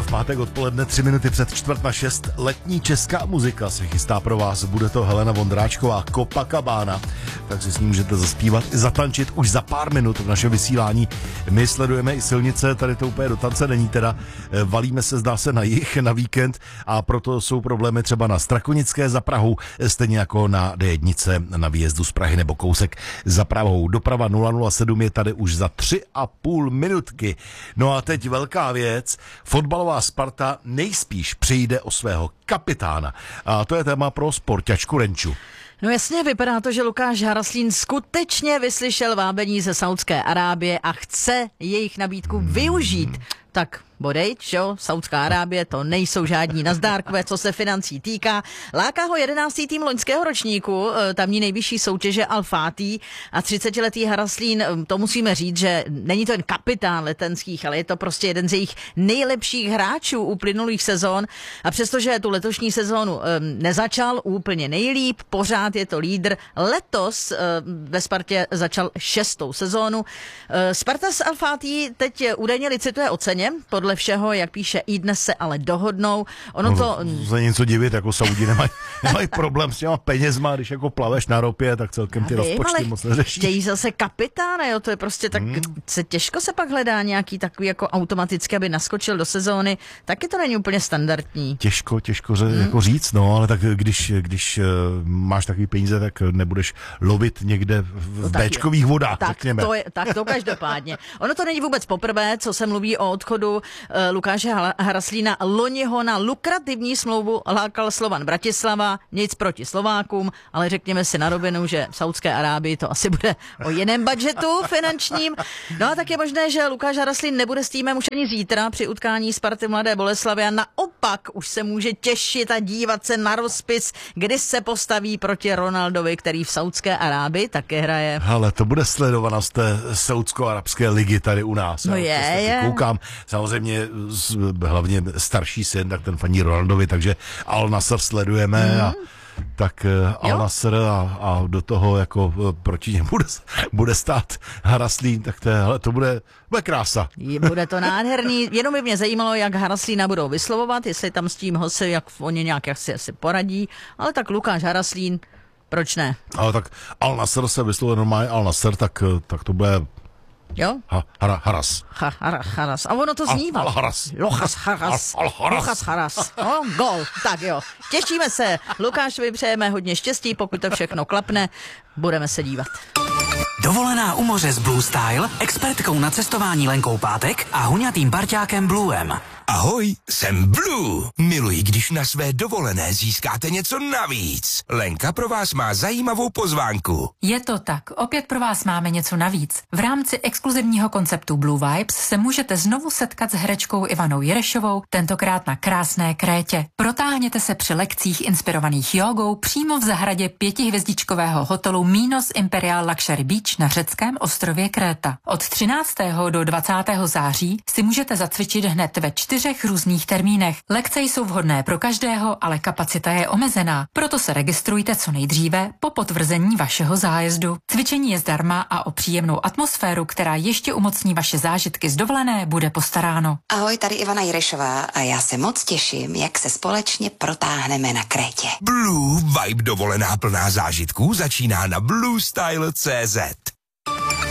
v pátek odpoledne 3 minuty před 5:45. Letní česká muzika se chystá pro vás. Bude to Helena Vondráčková, Copacabana. Tak si s ní můžete zaspívat i zatančit už za pár minut v našem vysílání. My sledujeme i silnice, tady to úplně do tance není teda. Valíme se, zdá se, na jih, na víkend a proto jsou problémy třeba na Strakonické za Prahou, stejně jako na D1 na výjezdu z Prahy nebo kousek za Prahou. Doprava 007 je tady už za 3,5 minutky. No a teď velká věc. Fotbalová Sparta nejspíš přijde o svého kapitána. A to je téma pro sportačku Renču. No jasně, vypadá to, že Lukáš Haraslín skutečně vyslyšel vábení ze Saúdské Arábie a chce jejich nabídku využít. Tak bodejť, jo, Saúdská Arábie, to nejsou žádní nazdárkové, co se financí týká. Láká ho 11. tým loňského ročníku, tamní nejvyšší soutěže Al Fatih a 30letý Haraslín, to musíme říct, že není to jen kapitán letenských, ale je to prostě jeden z jejich nejlepších hráčů uplynulých sezón a přestože tu letošní sezónu nezačal úplně nejlíp, pořád je to lídr. Letos ve Spartě začal 6. sezónu. Sparta s Al Fatih teď údajně licituje o ceně, podle všeho, jak píše, i dnes se ale dohodnou. Ono to... Za něco divit, jako Saudi nemají problém s těma penězma, když jako plaveš na ropě, tak celkem ty rozpočty moc neřeší. Chtějí zase kapitána, jo, to je prostě tak, těžko se pak hledá nějaký takový jako automaticky, aby naskočil do sezóny, taky to není úplně standardní. Těžko jako říct, no, ale tak když máš takový peníze, tak nebudeš lovit někde v béčkových vodách, řekněme. Tak to každopádně. Ono to není vůbec poprvé, co se mluví o odchodu Lukáše Haraslína. Loni ho na lukrativní smlouvu lákal Slovan Bratislava, nic proti Slovákům, ale řekněme si na rovinu, že v Saúdské Arábii to asi bude o jiném budžetu finančním. No a tak je možné, že Lukáš Haraslín nebude s týmem už ani zítra při utkání Sparty Mladé Boleslavi a naopak už se může těšit a dívat se na rozpis, kdy se postaví proti Ronaldovi, který v Saúdské Arábii také hraje. Ale to bude sledovanost té saúdsko-arabské ligy tady u nás. No je. Koukám, samozřejmě hlavně starší syn, tak ten faní Ronaldovi, takže Al Nassr sledujeme a tak Al Nassr a do toho jako proti němu bude stát Haraslín, tak to bude krása. Bude to nádherný, jenom by mě zajímalo, jak Haraslína budou vyslovovat, jestli tam s tím Hosy, jak oni nějak asi poradí, ale tak Lukáš Haraslín, proč ne? Ale tak Al Nassr se vyslovuje normálně Al Nassr, tak to bude... Jo? Haras. Haras. A ono to znívá. Al-Haras. Lochas Haras. No, gol. Tak jo. Těšíme se. Lukášovi přejeme hodně štěstí, pokud to všechno klapne. Budeme se dívat. Dovolená u moře s Blue Style, expertkou na cestování Lenkou Pátek a huňatým parťákem Bluem. Ahoj, jsem Blue. Miluji, když na své dovolené získáte něco navíc. Lenka pro vás má zajímavou pozvánku. Je to tak, opět pro vás máme něco navíc. V rámci exkluzivního konceptu Blue Vibes se můžete znovu setkat s herečkou Ivanou Jirešovou, tentokrát na krásné Krétě. Protáhněte se při lekcích inspirovaných jogou přímo v zahradě 5hvězdičkového hotelu Minos Imperial Luxury Beach na řeckém ostrově Kréta. Od 13. do 20. září si můžete zacvičit hned ve 4 různých termínech. Lekce jsou vhodné pro každého, ale kapacita je omezená. Proto se registrujte co nejdříve po potvrzení vašeho zájezdu. Cvičení je zdarma a o příjemnou atmosféru, která ještě umocní vaše zážitky z dovolené, bude postaráno. Ahoj, tady Ivana Jirešová a já se moc těším, jak se společně protáhneme na Krétě. Blue Vibe dovolená plná zážitků začíná na bluestyle.cz.